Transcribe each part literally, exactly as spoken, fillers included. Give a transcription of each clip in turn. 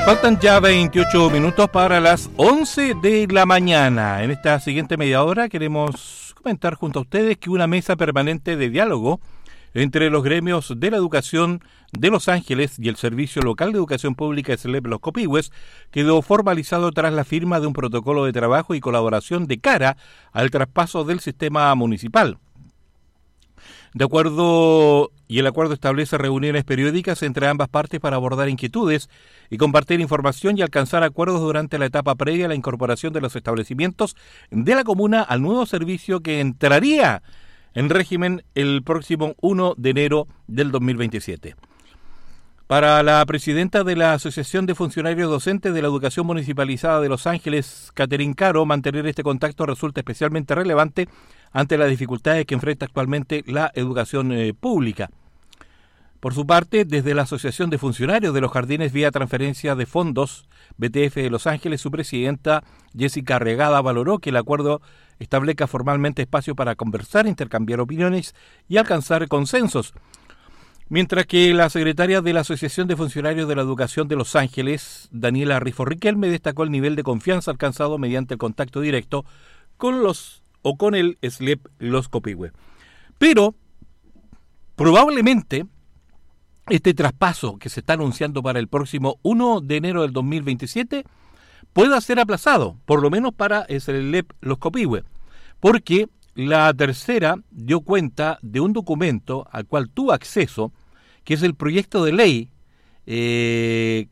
Faltan ya veintiocho minutos para las once de la mañana. En esta siguiente media hora queremos comentar junto a ustedes que una mesa permanente de diálogo entre los gremios de la educación de Los Ángeles y el Servicio Local de Educación Pública S L E P Los Copihue quedó formalizado tras la firma de un protocolo de trabajo y colaboración de cara al traspaso del sistema municipal. De acuerdo, y el acuerdo establece reuniones periódicas entre ambas partes para abordar inquietudes y compartir información y alcanzar acuerdos durante la etapa previa a la incorporación de los establecimientos de la comuna al nuevo servicio que entraría en régimen el próximo primero de enero del dos mil veintisiete. Para la presidenta de la Asociación de Funcionarios Docentes de la Educación Municipalizada de Los Ángeles, Catherine Caro, mantener este contacto resulta especialmente relevante ante las dificultades que enfrenta actualmente la educación eh, pública. Por su parte, desde la Asociación de Funcionarios de los Jardines vía Transferencia de Fondos, B T F de Los Ángeles, su presidenta Jessica Regada valoró que el acuerdo establezca formalmente espacio para conversar, intercambiar opiniones y alcanzar consensos. Mientras que la secretaria de la Asociación de Funcionarios de la Educación de Los Ángeles, Daniela Rifo Riquelme, destacó el nivel de confianza alcanzado mediante el contacto directo con los o con el S L E P Los Copihue. Pero probablemente este traspaso que se está anunciando para el próximo primero de enero del dos mil veintisiete pueda ser aplazado, por lo menos para S L E P Los Copihue, porque la tercera dio cuenta de un documento al cual tuvo acceso, que es el proyecto de ley eh,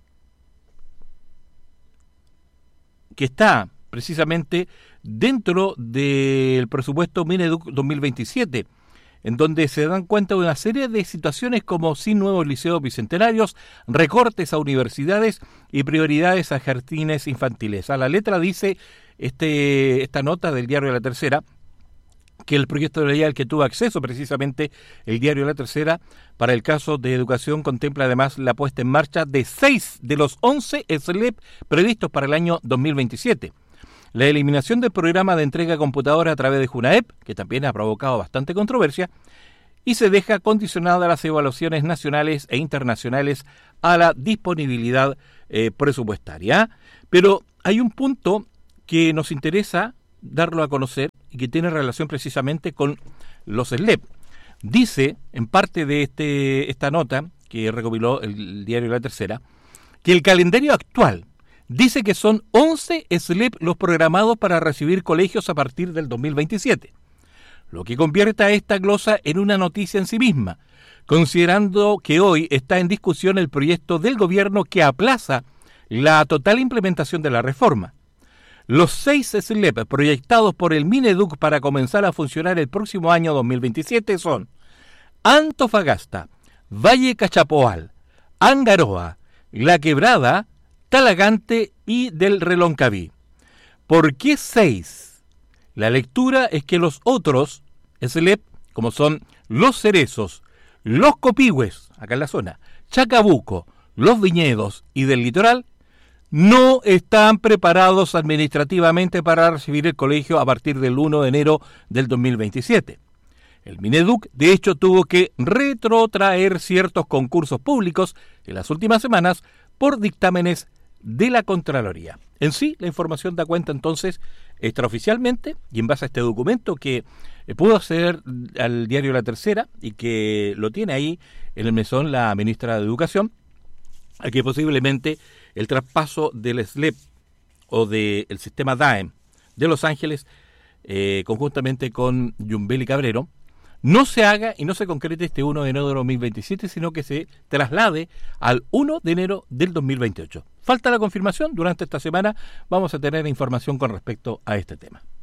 que está precisamente dentro del presupuesto Mineduc dos mil veintisiete, en donde se dan cuenta de una serie de situaciones como sin nuevos liceos bicentenarios, recortes a universidades y prioridades a jardines infantiles. A la letra dice este, esta nota del diario La Tercera, que el proyecto de ley al que tuvo acceso precisamente el diario La Tercera para el caso de educación contempla además la puesta en marcha de seis de los once S L E P previstos para el año dos mil veintisiete. La eliminación del programa de entrega de computadoras a través de JUNAEP, que también ha provocado bastante controversia, y se deja condicionada a las evaluaciones nacionales e internacionales a la disponibilidad eh, presupuestaria. Pero hay un punto que nos interesa darlo a conocer y que tiene relación precisamente con los S L E P. Dice, en parte de este esta nota que recopiló el diario La Tercera, que el calendario actual dice que son once S L E P los programados para recibir colegios a partir del dos mil veintisiete, lo que convierte a esta glosa en una noticia en sí misma, considerando que hoy está en discusión el proyecto del gobierno que aplaza la total implementación de la reforma. Los seis S L E P proyectados por el Mineduc para comenzar a funcionar el próximo año dos mil veintisiete son Antofagasta, Valle Cachapoal, Angaroa, La Quebrada, Talagante y del Reloncaví. ¿Por qué seis? La lectura es que los otros S L E P, como son Los Cerezos, Los Copihues, acá en la zona, Chacabuco, Los Viñedos y del Litoral, no están preparados administrativamente para recibir el colegio a partir del primero de enero del dos mil veintisiete. El Mineduc, de hecho, tuvo que retrotraer ciertos concursos públicos en las últimas semanas por dictámenes de la Contraloría. En sí, la información da cuenta entonces extraoficialmente y en base a este documento que eh, pudo acceder al diario La Tercera y que lo tiene ahí en el mesón la ministra de Educación, a que posiblemente el traspaso del S L E P o del sistema D A E M de Los Ángeles, eh, conjuntamente con Yumbel y Cabrero, no se haga y no se concrete este primero de enero de dos mil veintisiete, sino que se traslade al primero de enero del dos mil veintiocho. Falta la confirmación, durante esta semana vamos a tener información con respecto a este tema.